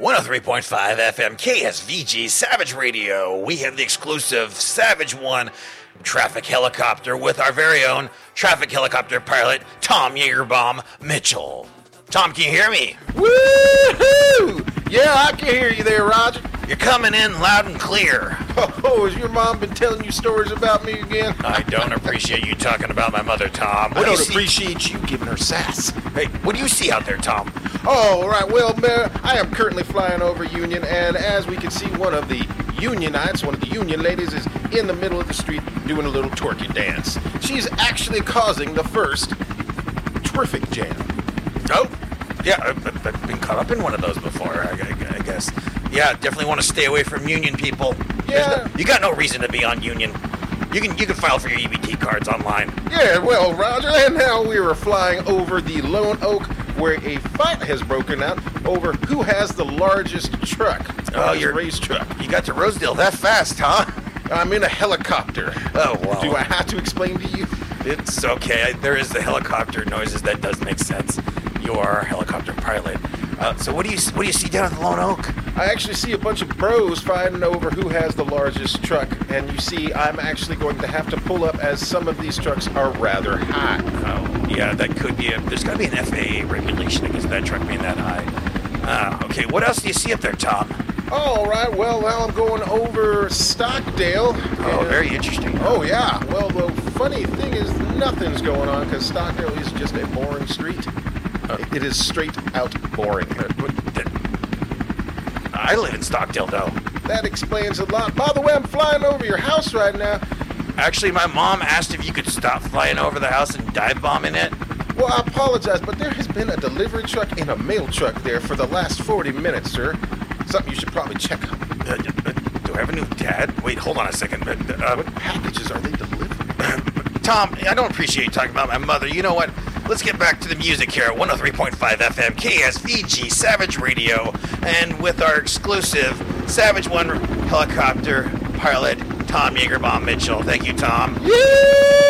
103.5 FM KSVG Savage Radio. We have the exclusive Savage One traffic helicopter with our very own traffic helicopter pilot, Tom Yeagerbaum Mitchell. Tom, can you hear me? Woo-hoo! Yeah, I can hear you there, Roger. You're coming in loud and clear. Oh, has your mom been telling you stories about me again? I don't appreciate you talking about my mother, Tom. I don't appreciate you giving her sass. Hey, what do you see out there, Tom? Oh, right. Well, Mayor, I am currently flying over Union, and as we can see, one of the Unionites, one of the Union ladies, is in the middle of the street doing a little twerky dance. She's actually causing the first traffic jam. Oh, yeah, I've been caught up in one of those before, I guess. Yeah, definitely want to stay away from Union people. Yeah. You got no reason to be on Union. You can file for your EBT cards online. Yeah, well, Roger, and now we were flying over the Lone Oak, where a fight has broken out over who has the largest truck. Your race truck. You got to Rosedale that fast, huh? I'm in a helicopter. Oh, well. Do I have to explain to you? It's okay. There is the helicopter noises. That does make sense. You are a helicopter pilot. So what do you see down at the Lone Oak? I actually see a bunch of bros fighting over who has the largest truck, and you see I'm actually going to have to pull up as some of these trucks are rather high. Oh, yeah, that could be there's got to be an FAA regulation against that truck being that high. Okay, what else do you see up there, Tom? All right, well, now I'm going over Stockdale. Oh, very interesting. Oh, yeah. Well, the funny thing is nothing's going on because Stockdale is just a boring street. It is straight out boring. I live in Stockdale, though. That explains a lot. By the way, I'm flying over your house right now. Actually, my mom asked if you could stop flying over the house and dive bomb in it. Well, I apologize, but there has been a delivery truck and a mail truck there for the last 40 minutes, sir. Something you should probably check out. Do I have a new dad? Wait, hold on a second. What packages are they delivering? Tom, I don't appreciate you talking about my mother. You know what? Let's get back to the music here at 103.5 FM KSVG Savage Radio, and with our exclusive Savage One helicopter pilot, Tom Yeagerbaum Mitchell. Thank you, Tom. Yeah!